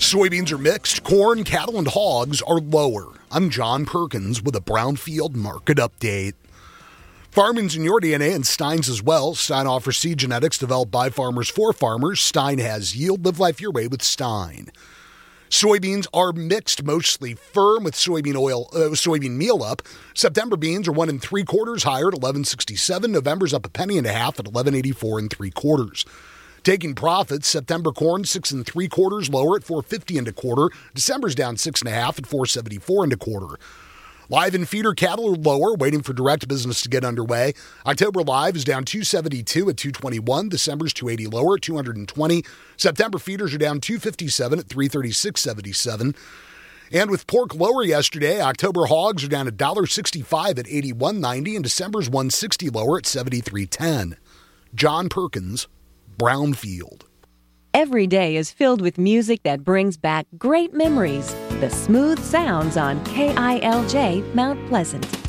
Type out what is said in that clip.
Soybeans are mixed. Corn, cattle, and hogs are lower. I'm John Perkins with a Brownfield market update. Farming's in your DNA and Stein's as well. Stein offers seed genetics developed by farmers for farmers. Stein has yield. Live life your way with Stein. Soybeans are mixed, mostly firm with soybean meal up. September beans are 1 3/4 higher at $11.67. November's up a penny and a half at $11.84 3/4. Taking profits, September corn 6 3/4 lower at $4.50 1/4. December's down 6 1/2 at $4.74 1/4. Live and feeder cattle are lower, waiting for direct business to get underway. October live is down 272 at 221. December's 280 lower at 220. September feeders are down 257 at 336.77. And with pork lower yesterday, October hogs are down $1.65 at 81.90, and December's 160 lower at 73.10. John Perkins, Brownfield. Every day is filled with music that brings back great memories. The smooth sounds on KILJ Mount Pleasant.